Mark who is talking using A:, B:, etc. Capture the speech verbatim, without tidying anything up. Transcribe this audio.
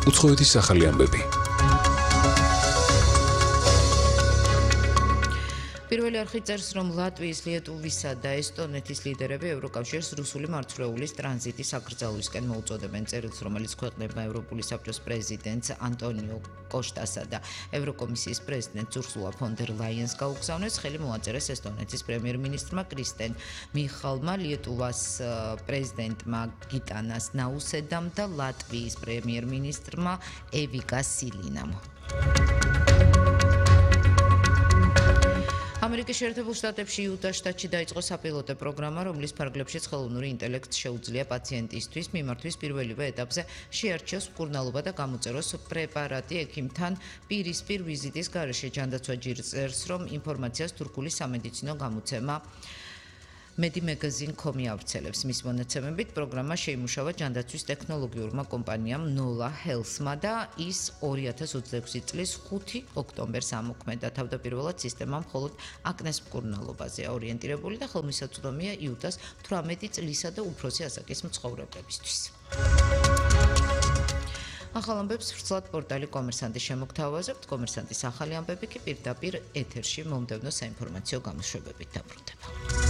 A: უცხოეთის ახალი ამბები.
B: პირველი არხი წერს, რომ ლატვიის, ლიტვისა და ესტონეთის ლიდერები ევროკავშირს რუსული მარცვლეულის ტრანზიტის აკრძალვისკენ მოუწოდებენ. წერილს, რომელიც ქვეყნებმა ევროპული საბჭოს პრეზიდენტს ანტონიო კოშტასა და ევროკომისიის პრეზიდენტს ურსულა ფონ დერ ლაიენს გაუგზავნეს, ხელი მოაწერეს ესტონეთის პრემიერ-მინისტრმა კრისტენ მიხალმა, ლიტვას პრეზიდენტმა გიტანას ნაუსედამ და ლატვიის პრემიერ-მინისტრმა ევიკა სილინამ. ამერიკის შეერთებულ შტატებში იუტას შტატში დაიწყო საპილოტო პროგრამა, რომლის ფარგლებშიც ხელოვნური ინტელექტს შეუძლია პაციენტისთვის მიმართვის პირველივე ეტაპზე შეარჩიოს მკურნალობა და გამოწეროს პრეპარატი ექიმთან პირისპირ ვიზიტის გარეშე. ჯანდაცვა ჯირს წერს, რომ ინფორმაციას თურქული სამედიცინო გამოცემა მედი მაგაზინ კომი ავრცელებს. მის მონაცემებით პროგრამა შეიმუშავა ჯანდაცვის ტექნოლოგიურმა კომპანიამ ნოლა ჰელსმა და ის ორი ათას ოცდაექვსი წლის ხუთი ოქტომბერს ამოქმედა. თავდაპირველად სისტემა მხოლოდ აკნეს მკურნალობაზეა ორიენტირებული და ხელმისაწვდომია იუტას თვრამეტი წლისა და უფროსი ასაკის მცხოვრებლებისთვის. ახალ ამბებს ვრცლად პორტალი კომერსანტი შემოგთავაზებთ. კომერსანტის ახალი ამბები კი პირდაპირ ეთერში მომდევნო საინფორმაციო გამოშვებებით დაბრუნდება.